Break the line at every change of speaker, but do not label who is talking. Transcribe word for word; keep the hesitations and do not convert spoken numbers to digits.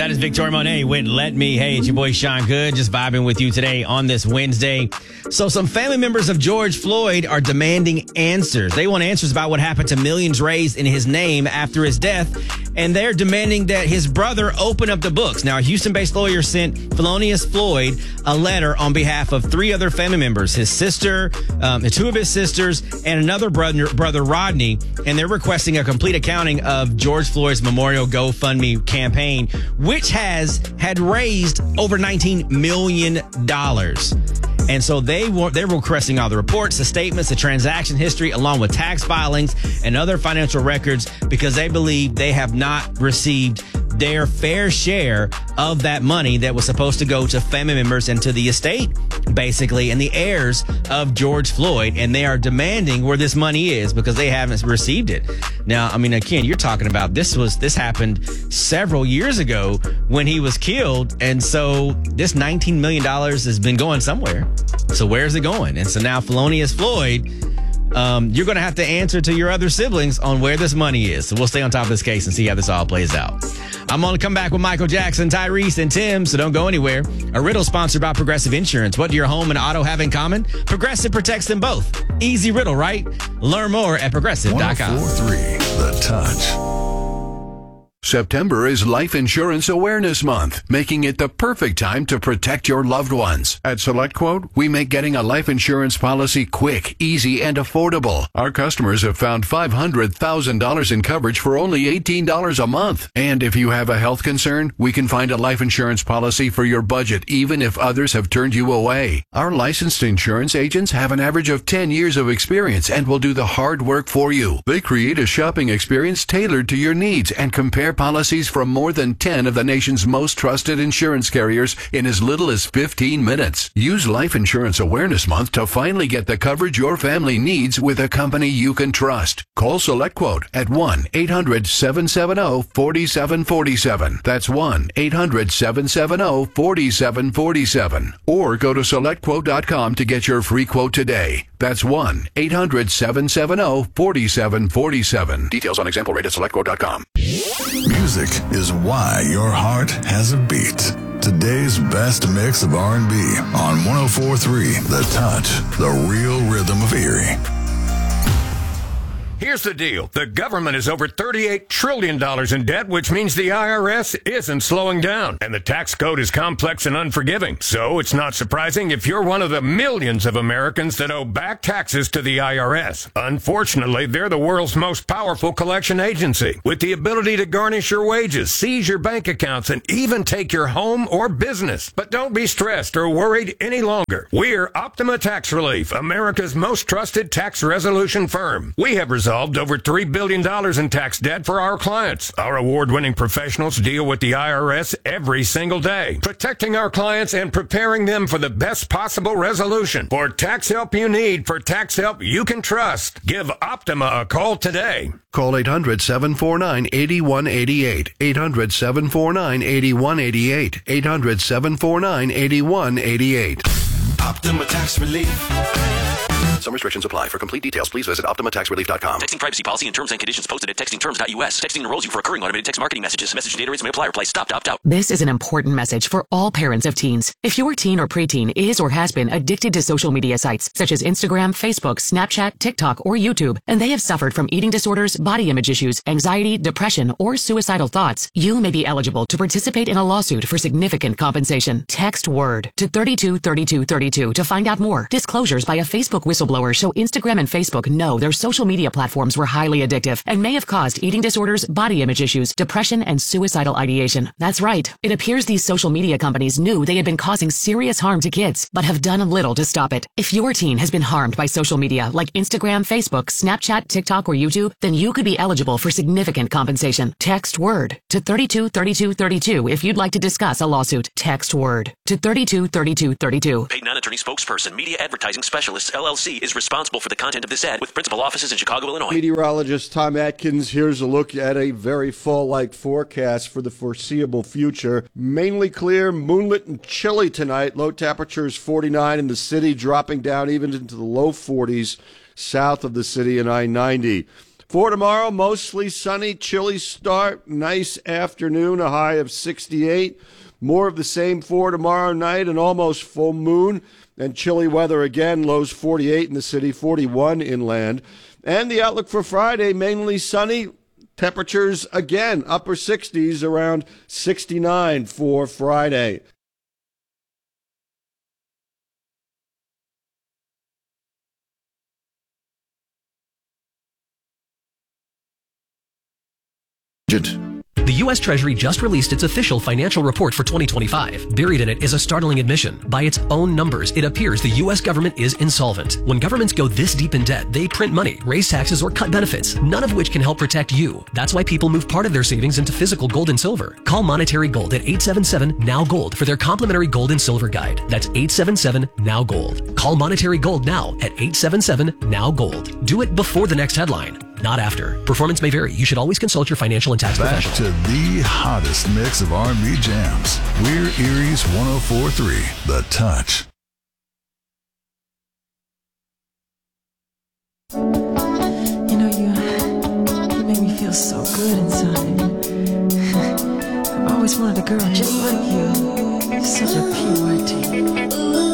That is Victoria Monet with Let Me. Hey, it's your boy Sean Good, just vibing with you today on this Wednesday. So some family members of George Floyd are demanding answers. They want answers about what happened to millions raised in his name after his death. And they're demanding that his brother open up the books. Now, a Houston-based lawyer sent Felonious Floyd a letter on behalf of three other family members, his sister, um, two of his sisters, and another brother, brother Rodney. And they're requesting a complete accounting of George Floyd's Memorial GoFundMe campaign, which has had raised over nineteen million dollars. And so they were, they're requesting all the reports, the statements, the transaction history, along with tax filings and other financial records, because they believe they have not received their fair share of that money that was supposed to go to family members and to the estate, basically, and the heirs of George Floyd. And they are demanding where this money is because they haven't received it. Now, I mean, again, you're talking about this was this happened several years ago when he was killed. And so this nineteen million dollars has been going somewhere. So where's it going? And so now Felonious Floyd, um, you're going to have to answer to your other siblings on where this money is. So we'll stay on top of this case and see how this all plays out. I'm going to come back with Michael Jackson, Tyrese, and Tim, so don't go anywhere. A riddle sponsored by Progressive Insurance. What do your home and auto have in common? Progressive protects them both. Easy riddle, right? Learn more at progressive dot com.
one oh four point three The Touch. September is Life Insurance Awareness Month, making it the perfect time to protect your loved ones. At SelectQuote, we make getting a life insurance policy quick, easy, and affordable. Our customers have found five hundred thousand dollars in coverage for only eighteen dollars a month. And if you have a health concern, we can find a life insurance policy for your budget, even if others have turned you away. Our licensed insurance agents have an average of ten years of experience and will do the hard work for you. They create a shopping experience tailored to your needs and compare policies from more than ten of the nation's most trusted insurance carriers in as little as fifteen minutes. Use Life Insurance Awareness Month to finally get the coverage your family needs with a company you can trust. Call SelectQuote at one eight hundred seven seven zero four seven four seven. That's one eight hundred seven seven zero four seven four seven. Or go to select quote dot com to get your free quote today. That's one eight hundred seven seven zero four seven four seven. Details on example rate at select quote dot com.
Music is why your heart has a beat. Today's best mix of R and B on one oh four point three The Touch, the real rhythm of Erie.
Here's the deal. The government is over thirty-eight trillion dollars in debt, which means the I R S isn't slowing down. And the tax code is complex and unforgiving. So it's not surprising if you're one of the millions of Americans that owe back taxes to the I R S. Unfortunately, they're the world's most powerful collection agency, with the ability to garnish your wages, seize your bank accounts, and even take your home or business. But don't be stressed or worried any longer. We're Optima Tax Relief, America's most trusted tax resolution firm. We have resolved over three billion dollars in tax debt for our clients. Our award-winning professionals deal with the I R S every single day, protecting our clients and preparing them for the best possible resolution. For tax help you need, for tax help you can trust, give Optima a call today.
Call eight hundred seven four nine eight one eight eight. eight hundred seven four nine eight one eight eight. eight hundred seven four nine eight one eight eight.
Optima Tax Relief.
Some restrictions apply. For complete details, please visit optima tax relief dot com.
Texting privacy policy and terms and conditions posted at texting terms dot U S. Texting enrolls you for recurring automated text marketing messages. Message data rates may apply. Reply stop to opt out.
This is an important message for all parents of teens. If your teen or preteen is or has been addicted to social media sites such as Instagram, Facebook, Snapchat, TikTok, or YouTube, and they have suffered from eating disorders, body image issues, anxiety, depression, or suicidal thoughts, you may be eligible to participate in a lawsuit for significant compensation. Text WORD to thirty-two thirty-two thirty-two to find out more. Disclosures by a Facebook whistleblower show Instagram and Facebook know their social media platforms were highly addictive and may have caused eating disorders, body image issues, depression, and suicidal ideation. That's right. It appears these social media companies knew they had been causing serious harm to kids, but have done little to stop it. If your teen has been harmed by social media like Instagram, Facebook, Snapchat, TikTok, or YouTube, then you could be eligible for significant compensation. Text WORD to thirty-two thirty-two thirty-two if you'd like to discuss a lawsuit. Text WORD to thirty-two thirty-two thirty-two.
Paid non-attorney spokesperson, Media Advertising Specialists, L L C, is responsible for the content of this ad with principal offices in Chicago, Illinois.
Meteorologist Tom Atkins, here's a look at a very fall-like forecast for the foreseeable future. Mainly clear, moonlit, and chilly tonight. Low temperatures forty-nine in the city, dropping down even into the low forties south of the city and I ninety. For tomorrow, mostly sunny, chilly start, nice afternoon, a high of sixty-eight. More of the same for tomorrow night, an almost full moon and chilly weather again, lows forty-eight in the city, forty-one inland. And the outlook for Friday, mainly sunny, temperatures again, upper sixties, around sixty-nine for Friday.
The U S Treasury just released its official financial report for twenty twenty-five. Buried in it is a startling admission. By its own numbers, it appears the U S government is insolvent. When governments go this deep in debt, they print money, raise taxes, or cut benefits, none of which can help protect you. That's why people move part of their savings into physical gold and silver. Call Monetary Gold at eight seven seven, N O W, GOLD for their complimentary gold and silver guide. That's eight seven seven, N O W, GOLD. Call Monetary Gold now at eight seven seven, N O W, GOLD. Do it before the next headline, not after. Performance may vary. You should always consult your financial and tax
Back
professional.
to the hottest mix of R and B jams. We're Erie's one oh four point three, The Touch.
You know, you, you make me feel so good inside. I've always wanted a girl just like you. Such a P Y T.